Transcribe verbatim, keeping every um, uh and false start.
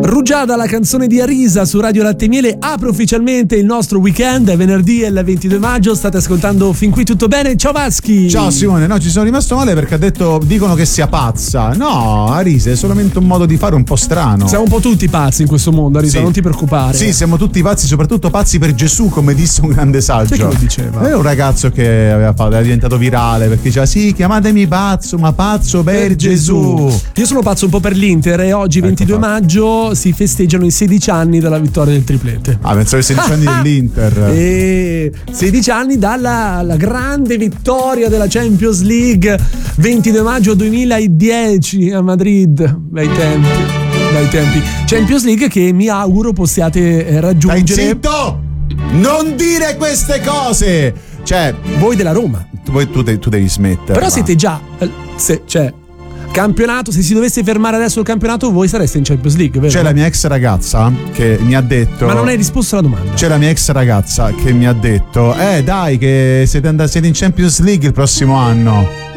Rugiada, la canzone di Arisa su Radio Latte e Miele, apre ufficialmente il nostro weekend. È venerdì, è il ventidue maggio. State ascoltando fin qui tutto bene? Ciao Vaschi. Ciao Simone, no, ci sono rimasto male perché ha detto, dicono che sia pazza. No, Arisa è solamente un modo di fare un po' strano. Siamo un po' tutti pazzi in questo mondo, Arisa, sì. non ti preoccupare. Sì, siamo tutti pazzi, soprattutto pazzi per Gesù, come disse un grande saggio. Chi che lo diceva? Era un ragazzo che aveva fatto, era diventato virale perché diceva sì, chiamatemi pazzo, ma pazzo per, per Gesù. Gesù. Io sono pazzo un po' per l'Inter e oggi, ecco, ventidue maggio, si festeggiano i sedici anni dalla vittoria del triplete. Ah, pensavo ai sedici anni dell'Inter. E sedici anni dalla la grande vittoria della Champions League, ventidue maggio duemiladieci a Madrid. Bei tempi, bei tempi. Champions League che mi auguro possiate raggiungere. Stai zitto! Non dire queste cose! Cioè, voi della Roma. Voi, tu, tu devi smettere. Però siete già, se, cioè, campionato, se si dovesse fermare adesso il campionato, voi sareste in Champions League, vero? C'è la mia ex ragazza che mi ha detto. Ma non hai risposto alla domanda. C'è la mia ex ragazza che mi ha detto: Eh dai, che siete andati, siete in Champions League il prossimo anno.